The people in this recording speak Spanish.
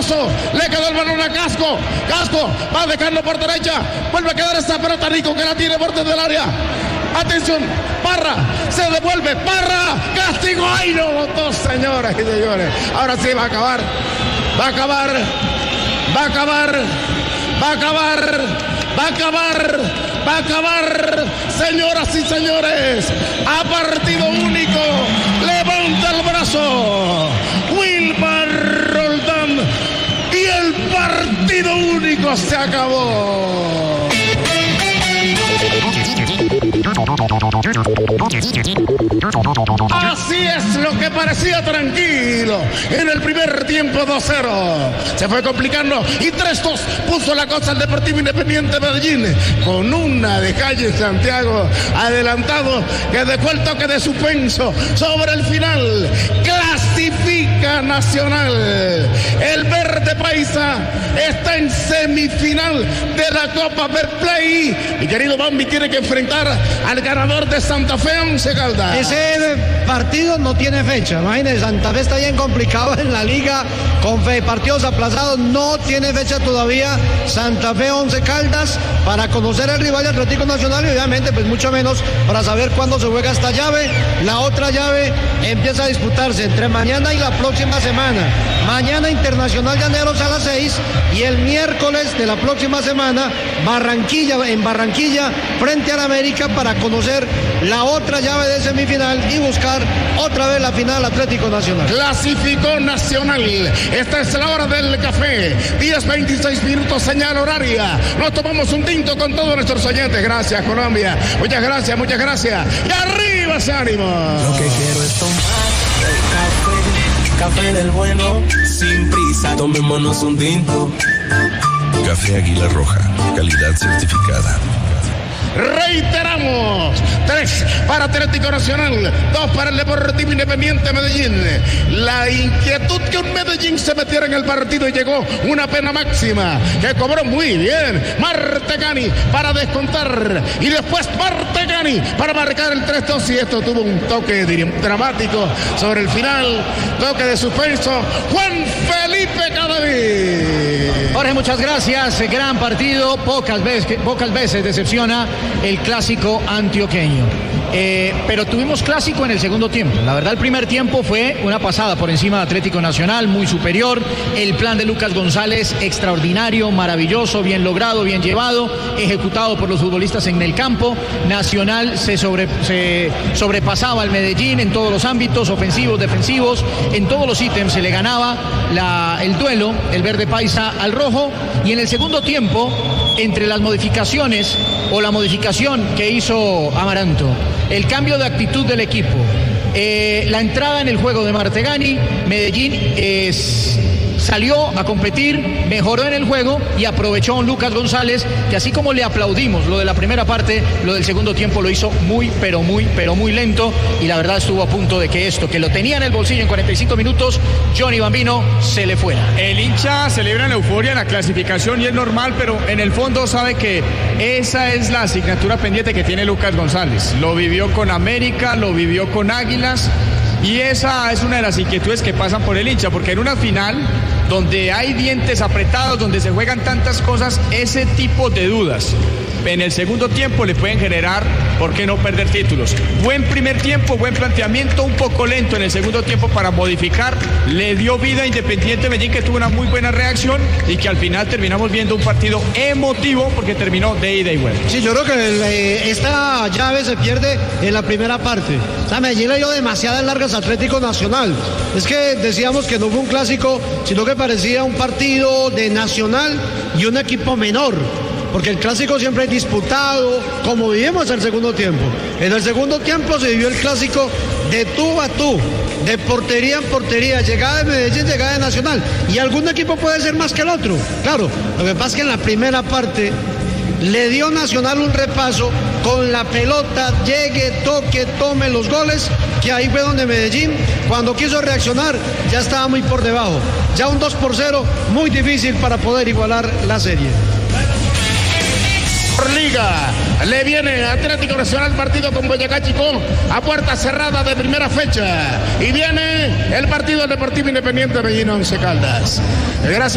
brazo, le quedó el balón a Casco, Casco va a dejarlo por derecha, vuelve a quedar esta pelota Rico que la tiene por dentro del área. Atención, Parra, se devuelve, Parra, castigo, ¡ay no votó, señoras y señores! Ahora sí va a acabar, va a acabar, va a acabar, va a acabar, va a acabar, va a acabar, señoras y señores, a partido único, levanta el brazo, Wilmar Roldán, y el partido único se acabó. Así es lo que parecía tranquilo en el primer tiempo. 2-0 se fue complicando y 3-2 puso la cosa al Deportivo Independiente Medellín con una de Calle Santiago adelantado que dejó el toque de suspenso sobre el final. Clasifica Nacional, el verde paisa está en semifinal de la Copa Betplay. Mi querido Bambi tiene que enfrentar al ganador de Santa Fe, Once Caldas. Ese partido no tiene fecha, imagínense, Santa Fe está bien complicado en la liga con partidos aplazados, no tiene fecha todavía Santa Fe Once Caldas para conocer el rival Atlético Nacional y obviamente pues mucho menos para saber cuándo se juega esta llave. La otra llave empieza a disputarse entre mañana y la próxima semana. Mañana Internacional Llaneros a las 6 y el miércoles de la próxima semana en Barranquilla frente a la América para conocer la otra llave de semifinal y buscar otra vez la final Atlético Nacional. Clasificó Nacional. Esta es la hora del café. 10:26 minutos, señal horaria. Nos tomamos un tinto con todos nuestros oyentes. Gracias, Colombia. Muchas gracias, muchas gracias. Y arriba ese ánimo. Lo que quiero es tomar café del bueno, sin prisa, tomémonos un tinto. Café Águila Roja, calidad certificada. Reiteramos, 3 para Atlético Nacional, 2 para el Deportivo Independiente Medellín. La inquietud que un Medellín se metiera en el partido y llegó una pena máxima que cobró muy bien Martegani para descontar y después Martegani para marcar el 3-2 y esto tuvo un toque dramático sobre el final, toque de suspenso. Juan Felipe Cadavid. Jorge, muchas gracias, gran partido, pocas veces decepciona el clásico antioqueño. Pero tuvimos clásico en el segundo tiempo. La verdad, el primer tiempo fue una pasada por encima de Atlético Nacional, muy superior. El plan de Lucas González, extraordinario, maravilloso, bien logrado, bien llevado, ejecutado por los futbolistas en el campo. Nacional se sobrepasaba al Medellín en todos los ámbitos, ofensivos, defensivos, en todos los ítems se le ganaba el duelo, el verde paisa al rojo. Y en el segundo tiempo, entre las modificaciones o la modificación que hizo Amaranto, el cambio de actitud del equipo, la entrada en el juego de Martegani, Medellín salió a competir, mejoró en el juego y aprovechó a un Lucas González que, así como le aplaudimos lo de la primera parte, lo del segundo tiempo lo hizo muy lento y la verdad estuvo a punto de que esto, que lo tenía en el bolsillo en 45 minutos, Johnny Bambino, se le fuera. El hincha celebra la euforia, la clasificación y es normal, pero en el fondo sabe que esa es la asignatura pendiente que tiene Lucas González. Lo vivió con América, lo vivió con Águilas y esa es una de las inquietudes que pasan por el hincha, porque en una final donde hay dientes apretados, donde se juegan tantas cosas, ese tipo de dudas en el segundo tiempo le pueden generar, ¿por qué no perder títulos? Buen primer tiempo, buen planteamiento, un poco lento en el segundo tiempo para modificar, le dio vida a Independiente Medellín, que tuvo una muy buena reacción y que al final terminamos viendo un partido emotivo porque terminó de ida y vuelta. Sí, yo creo que esta llave se pierde en la primera parte. O sea, Medellín le dio demasiadas largas a Atlético Nacional. Es que decíamos que no fue un clásico, sino que parecía un partido de Nacional y un equipo menor. Porque el clásico siempre es disputado, como vivimos el segundo tiempo. En el segundo tiempo se vivió el clásico de tú a tú, de portería en portería, llegada de Medellín, llegada de Nacional. Y algún equipo puede ser más que el otro. Claro, lo que pasa es que en la primera parte le dio Nacional un repaso con la pelota, llegue, toque, tome los goles, que ahí fue donde Medellín, cuando quiso reaccionar, ya estaba muy por debajo. Ya un 2-0, muy difícil para poder igualar la serie. Por Liga, le viene Atlético Nacional partido con Boyacá Chicó a puerta cerrada de primera fecha y viene el partido Deportivo Independiente Medellín Once Caldas. Gracias.